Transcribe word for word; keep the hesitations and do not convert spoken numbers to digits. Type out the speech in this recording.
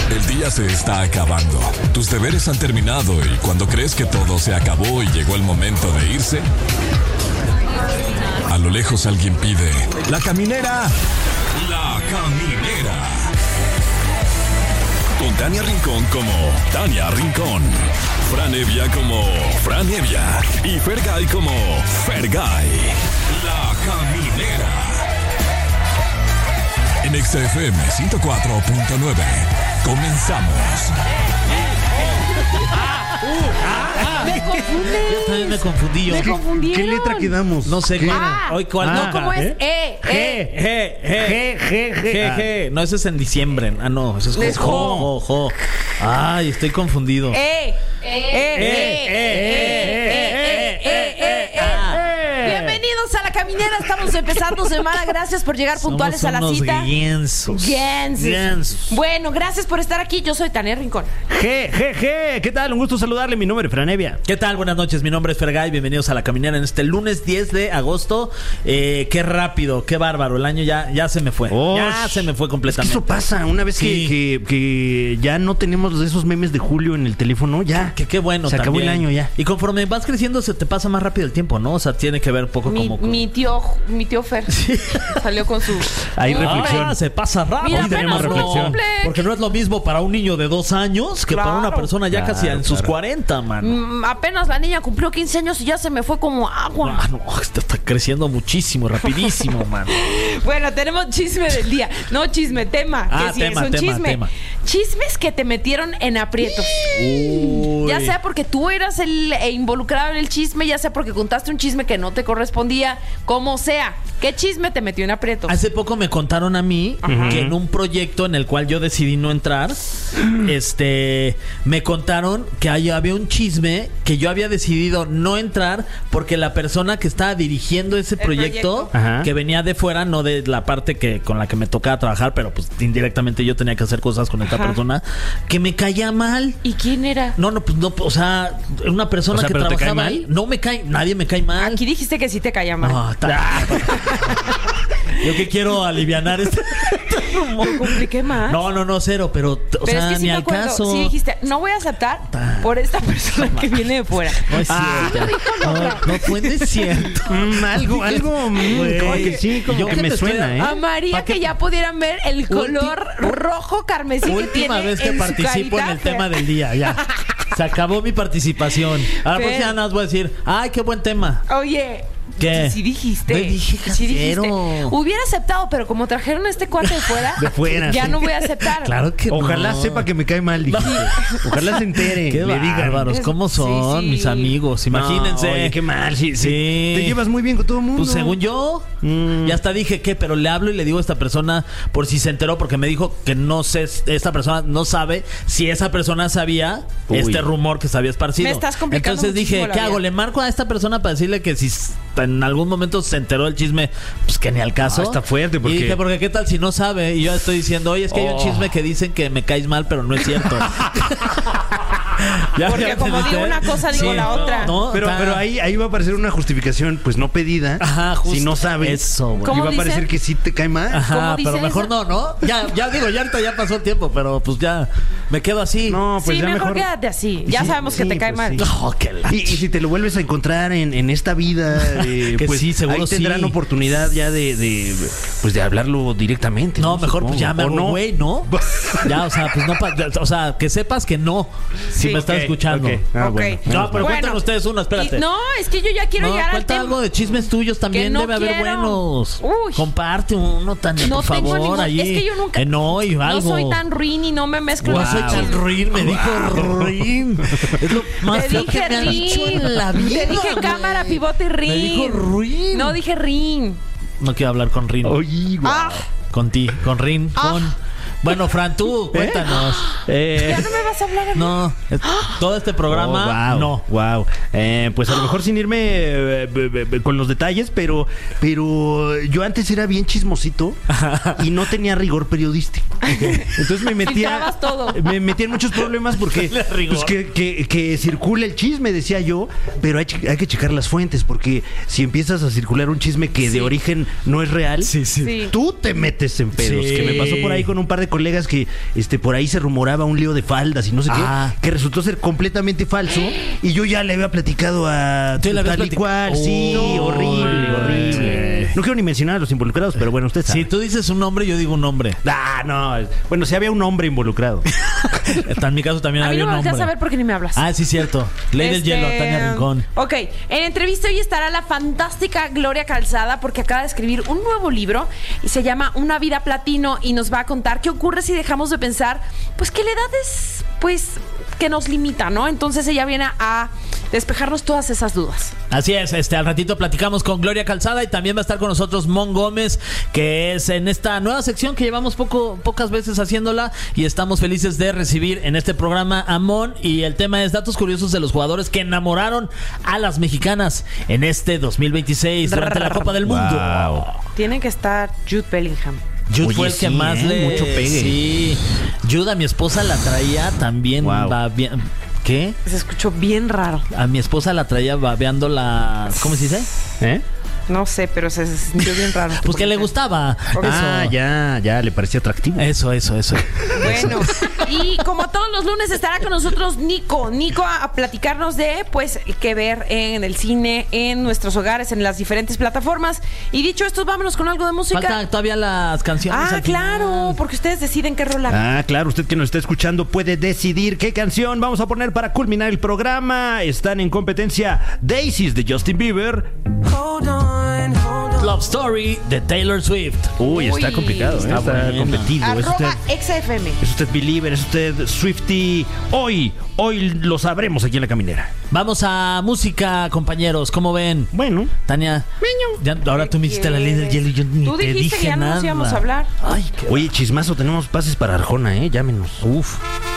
El día se está acabando. Tus deberes han terminado y cuando crees que todo se acabó y llegó el momento de irse, a lo lejos alguien pide: ¡La caminera! ¡La caminera! Con Tania Rincón como Tania Rincón, Fran Evia como Fran Evia y Fergay como Fergay. La caminera. En X F M ciento cuatro punto nueve. Comenzamos. Ah, uh, ah, ah. Me confundí. Yo también me confundí yo. Me ¿Qué, confundieron. ¿Qué letra quedamos? no sé ¿Qué? qué Ah, era. Hoy cuál no, no. ¿cómo es? ¿eh? E, G, E. G, G, G, G, G. G. No, ese es en diciembre. Ah, no, ese es Es jo, jo, jo. Ay, estoy confundido. E. E. E. E. E. E. E. Bienvenidos a La Caminera. Estamos empezando semana. Gracias por llegar puntuales Somos a la unos cita. guienzos. Guienzos. Guienzos. Bueno, gracias por estar aquí. Yo soy Tania Rincón. G, G, G. ¿Qué tal? Un gusto saludarle. Mi nombre es Fran Evia. ¿Qué tal? Buenas noches, mi nombre es Fergay. Bienvenidos a La Caminera en este lunes diez de agosto. Eh, qué rápido, qué bárbaro. El año ya, ya se me fue. Oh, ya se me fue Es que completamente. eso pasa. Una vez Sí. que, que, que ya no tenemos esos memes de Julio en el teléfono, ya. Que qué bueno. Se acabó también. el año ya. Y conforme vas creciendo se te pasa más rápido el tiempo, ¿no? O sea, tiene que ver un poco Mi, como... mi tío, mi tío Fer salió con su. Hay Hombre. reflexión. Ah, se pasa rápido. Mira, Hoy tenemos apenas reflexión. cumple. Porque no es lo mismo para un niño de dos años que para una Claro. persona ya Claro, casi en sus claro. cuarenta, man. Mm, apenas la niña cumplió quince años y ya se me fue como agua. Ah, no, esto está creciendo muchísimo, rapidísimo, man. Bueno, tenemos chisme del día. No chisme, tema. Ah, que sí, tema, es un tema, chisme. tema. Chismes que te metieron en aprietos. Uy. Ya sea porque tú eras el eh, involucrado en el chisme, ya sea porque contaste un chisme que no te correspondía, como sea. ¿Qué chisme te metió en aprietos? Hace poco me contaron a mí que en un proyecto en el cual yo decidí no entrar, este, me contaron que ahí había un chisme que yo había decidido no entrar porque la persona que estaba dirigiendo ese El proyecto, proyecto. Ajá. que venía de fuera, no de la parte que con la que me tocaba trabajar, pero pues indirectamente yo tenía que hacer cosas con esta Ajá. persona, que me caía mal. ¿Y quién era? No, no, pues no, o sea, una persona O sea, que ¿pero te cae trabajaba mal? ahí, no me cae, nadie me cae mal. Aquí dijiste que sí te caía mal. No, ta- Yo que quiero alivianar este rumor. ¿Te compliqué más? No, no, no, cero, pero, o Pero sea, es que sí ni me al acuerdo. caso. Sí dijiste, no voy a aceptar por esta persona que viene de fuera. No es Ah, cierto. no, No, no puede cierto. Mm, algo, algo, mm, Güey. como que sí, como Yo que que me te estoy- suena, ¿eh? A María, ¿Pa' qué? que ya pudieran ver el color rojo carmesí que Última tiene vez que en su participo en carita. el tema del día, ya. Se acabó mi participación. Ahora Fer. por si nada más voy a decir, ay, qué buen tema. Oye, ¿Qué? sí dijiste. No dije, sí dijiste. casero. Hubiera aceptado, pero como trajeron a este cuate de fuera, De fuera, ya sí. no voy a aceptar. Claro que Ojalá no. sepa que me cae mal, dijiste. Ojalá se entere, Qué le digan. bárbaros, Es- ¿cómo son sí, sí. mis amigos? Imagínense. No, oye, qué mal, sí, sí. Sí. Te llevas muy bien con todo el mundo. Pues según yo, Mm. y hasta dije que, pero le hablo y le digo a esta persona por si se enteró, porque me dijo que no sé, esta persona no sabe si esa persona sabía Uy. este rumor que se había esparcido. Me estás complicando Entonces dije, muchísimo la ¿qué hago? vida. Le marco a esta persona para decirle que si s- en algún momento se enteró del chisme, pues que ni al caso. Ah, está fuerte, porque- Y dije, porque qué tal si no sabe, y yo estoy diciendo, oye, es que hay un Oh. chisme que dicen que me caes mal, pero no es cierto. ¿Ya- Porque ya como entendiste? digo una cosa, digo la otra. No, Pero, está- pero ahí, ahí va a aparecer una justificación, pues no pedida. Ajá, justo. Si no sabes. Eso, güey. Y ¿Cómo va a parecer dicen? que sí te cae mal. Ajá, ¿Cómo dice pero mejor eso? no, ¿no? Ya, ya digo, ya ahorita ya pasó el tiempo, pero pues ya me quedo así. No, pues sí, ya mejor, mejor. quédate así. Ya Sí, sabemos que sí, te cae pues mal. sí. No, que la Y, y si te lo vuelves a encontrar en, en esta vida, eh, Que pues sí, seguro ahí tendrán sí. oportunidad ya de, de, pues de hablarlo directamente. No, mejor pues ya me Supongo. hago ¿O güey, ¿no? Ya, o sea, pues no, pa- o sea, que sepas que no, si Sí. me estás Ok, escuchando. ok. Ah, Ok. bueno. No, pero Bueno. cuenten ustedes uno, espérate. Y- no, es que yo ya quiero No, llegar al cuenta tema. algo de chismes tuyos también, no debe haber quiero. buenos. Uy. Comparte uno, Tania, No por tengo favor, ningún- allí. es que yo nunca- En hoy, No algo. soy tan ruin y no me mezclo. No en soy los tan chismes. ruin, me dijo ruin. Es lo más Te feo que dije me han dicho rin. en la vida. Te dije güey. cámara, pivote y rin. Me dijo ruin. No dije rin. No quiero hablar con Rin. Oye, guau. Ah, Con ti, con Rin, Ah. con... Bueno, Fran, tú, cuéntanos. Eh, ya no me vas a hablar a mí. No, es- todo este programa, oh, wow, no. Wow. Eh, pues a lo mejor sin irme eh, be- be- be- con los detalles, pero, pero yo antes era bien chismosito y no tenía rigor periodístico. Entonces me metía. Filtrabas todo. Me metía en muchos problemas porque Dale rigor. pues, que, que, que circule el chisme, decía yo, pero hay, hay que checar las fuentes, porque si empiezas a circular un chisme que Sí. de origen no es real, Sí, sí. Sí. tú te metes en pedos. Sí. Que me pasó por ahí con un par de colegas que este por ahí se rumoraba un lío de faldas y no sé Ah. qué, que resultó ser completamente falso. Y yo ya le había platicado a ¿Tú le habías tal y platic- cual. Oh, sí, no horrible, horrible. No quiero ni mencionar a los involucrados, pero bueno, usted sabe. Si tú dices un nombre, yo digo un nombre. Ah, no. Bueno, si había un hombre involucrado. En mi caso también A mí había no me un volteas nombre. a ver porque ni me hablas. Ah, sí, cierto. Ley del Este, Hielo, Tania Rincón. Ok, en entrevista hoy estará la fantástica Gloria Calzada porque acaba de escribir un nuevo libro y se llama Una vida platino y nos va a contar qué ocurre si dejamos de pensar pues que la edad es pues que nos limita, ¿no? Entonces ella viene a despejarnos todas esas dudas. Así es, este al ratito platicamos con Gloria Calzada y también va a estar con nosotros Mon Gómez, que es en esta nueva sección que llevamos poco, pocas veces haciéndola y estamos felices de recibir en este programa a Mon, y el tema es datos curiosos de los jugadores que enamoraron a las mexicanas en este dos mil veintiséis durante la Copa del Mundo. Wow. Tiene que estar Jude Bellingham. Jude Oye, fue el que sí, más ¿eh? le... Mucho pegue. Sí. Jude a mi esposa la traía también Wow. va bien... ¿Qué? Se escuchó bien raro. A mi esposa la traía babeando la... ¿Cómo se dice? ¿Eh? No sé, pero se sintió bien raro. Pues que le gustaba. Ah, Eso. ya, ya, le parecía atractivo. Eso, eso, eso. Bueno, y como todos los lunes estará con nosotros Nico. Nico a, a platicarnos de, pues, qué ver en el cine, en nuestros hogares, en las diferentes plataformas. Y dicho esto, vámonos con algo de música. Faltan todavía las canciones. Ah, al final. claro, porque ustedes deciden qué rola. Ah, claro, usted que nos está escuchando puede decidir qué canción vamos a poner para culminar el programa. Están en competencia Daisies de Justin Bieber. Love Story de Taylor Swift. Uy, está Uy, complicado, ¿eh? está está buena. competido. Es usted, Arroba X F M. es usted believer, es usted Swiftie. Hoy, hoy lo sabremos aquí en La Caminera. Vamos a música, compañeros. ¿Cómo ven? Bueno. Tania, ya, ahora tú me hiciste la ley del hielo y yo ni Tú te dijiste dije que ya no nada. nos íbamos a hablar. Ay, qué... Oye, chismazo, tenemos pases para Arjona, ¿eh? Llámenos. Uf.